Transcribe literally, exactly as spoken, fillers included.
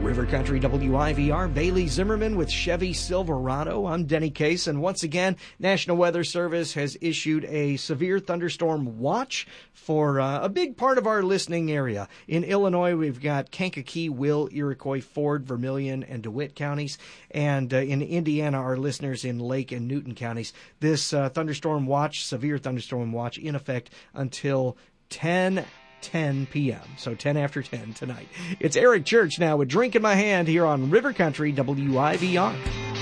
River Country W I V R, Bailey Zimmerman with Chevy Silverado. I'm Denny Case, and once again, National Weather Service has issued a severe thunderstorm watch for uh, a big part of our listening area. In Illinois, we've got Kankakee, Will, Iroquois, Ford, Vermilion, and DeWitt counties. And uh, in Indiana, our listeners in Lake and Newton counties. This uh, thunderstorm watch, severe thunderstorm watch, in effect until ten ten p.m. So ten after ten tonight. It's Eric Church now with Drink in My Hand here on River Country W I V R.